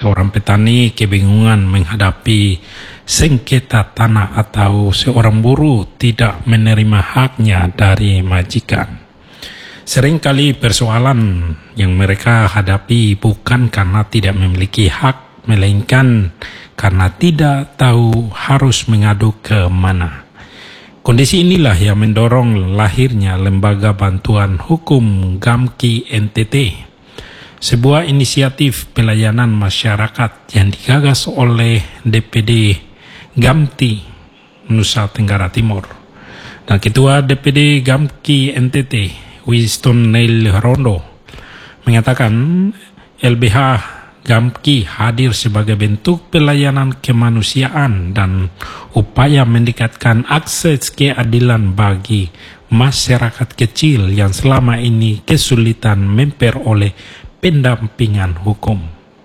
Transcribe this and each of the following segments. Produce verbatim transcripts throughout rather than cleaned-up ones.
seorang petani kebingungan menghadapi sengketa tanah atau seorang buruh tidak menerima haknya dari majikan. Seringkali persoalan yang mereka hadapi bukan karena tidak memiliki hak, melainkan karena tidak tahu harus mengadu ke mana. Kondisi inilah yang mendorong lahirnya Lembaga Bantuan Hukum Gamki N T T, sebuah inisiatif pelayanan masyarakat yang digagas oleh D P D Gamti Nusa Tenggara Timur. Dan Ketua D P D Gamki N T T, Winston Neil Rondo, mengatakan L B H Gamki hadir sebagai bentuk pelayanan kemanusiaan dan upaya meningkatkan akses keadilan bagi masyarakat kecil yang selama ini kesulitan memperoleh pendampingan hukum.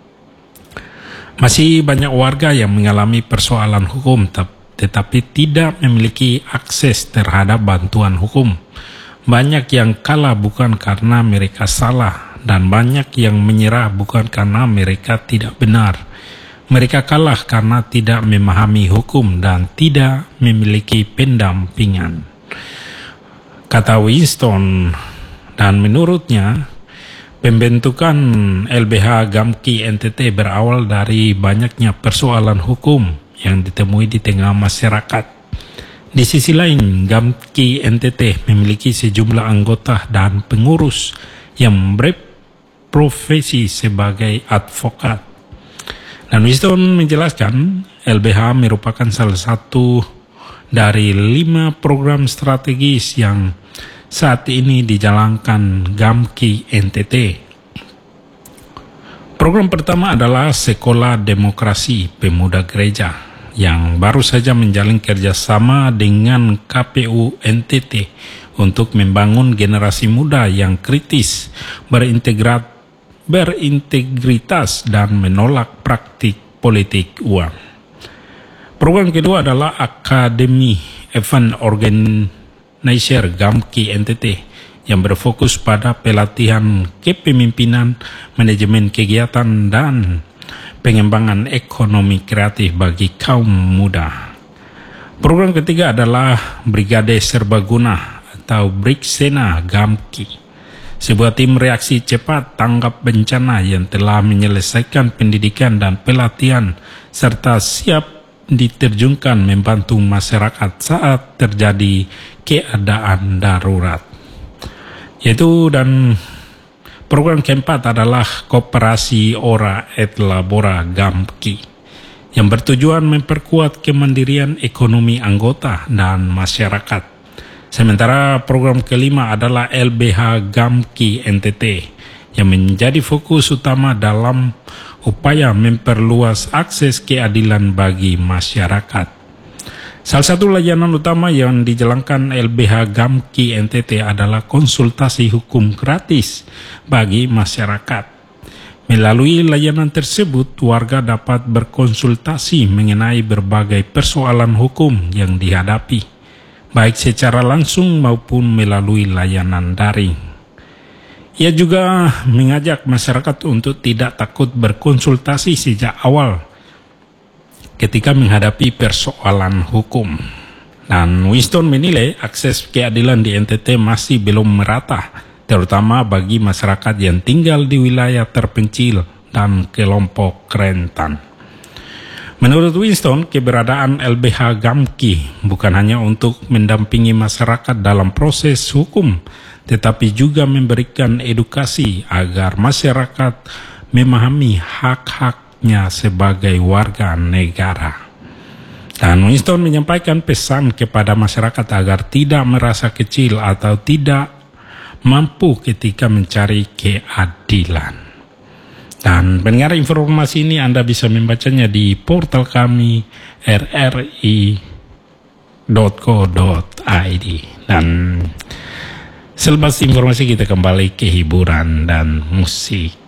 Masih banyak warga yang mengalami persoalan hukum tetapi tidak memiliki akses terhadap bantuan hukum. Banyak yang kalah bukan karena mereka salah, dan banyak yang menyerah bukan karena mereka tidak benar. Mereka kalah karena tidak memahami hukum dan tidak memiliki pendampingan, kata Winston. Dan menurutnya, pembentukan L B H Gamki N T T berawal dari banyaknya persoalan hukum yang ditemui di tengah masyarakat. Di sisi lain, Gamki N T T memiliki sejumlah anggota dan pengurus yang berprofesi sebagai advokat. Dan Winston menjelaskan, L B H merupakan salah satu dari lima program strategis yang saat ini dijalankan Gamki N T T. Program pertama adalah Sekolah Demokrasi Pemuda Gereja, yang baru saja menjalin kerjasama dengan K P U N T T untuk membangun generasi muda yang kritis, berintegrat, berintegritas, dan menolak praktik politik uang. Program kedua adalah Akademi Event Organizer Gamki N T T, yang berfokus pada pelatihan kepemimpinan, manajemen kegiatan, dan pengembangan ekonomi kreatif bagi kaum muda. Program ketiga adalah Brigade Serbaguna atau Briksena Gamki, sebuah tim reaksi cepat tanggap bencana yang telah menyelesaikan pendidikan dan pelatihan serta siap diterjunkan membantu masyarakat saat terjadi keadaan darurat. Yaitu dan program keempat adalah Koperasi Ora et Labora Gamki, yang bertujuan memperkuat kemandirian ekonomi anggota dan masyarakat. Sementara program kelima adalah L B H Gamki N T T, yang menjadi fokus utama dalam upaya memperluas akses keadilan bagi masyarakat. Salah satu layanan utama yang dijalankan L B H Gamki N T T adalah konsultasi hukum gratis bagi masyarakat. Melalui layanan tersebut, warga dapat berkonsultasi mengenai berbagai persoalan hukum yang dihadapi, baik secara langsung maupun melalui layanan daring. Ia juga mengajak masyarakat untuk tidak takut berkonsultasi sejak awal ketika menghadapi persoalan hukum. Dan Winston menilai akses keadilan di N T T masih belum merata, terutama bagi masyarakat yang tinggal di wilayah terpencil dan kelompok rentan. Menurut Winston, keberadaan L B H Gamki bukan hanya untuk mendampingi masyarakat dalam proses hukum, tetapi juga memberikan edukasi agar masyarakat memahami hak-hak sebagai warga negara. Dan Winston menyampaikan pesan kepada masyarakat agar tidak merasa kecil atau tidak mampu ketika mencari keadilan. Dan pendengar, informasi ini Anda bisa membacanya di portal kami r r i dot co dot i d. Dan selepas informasi kita kembali ke hiburan dan musik.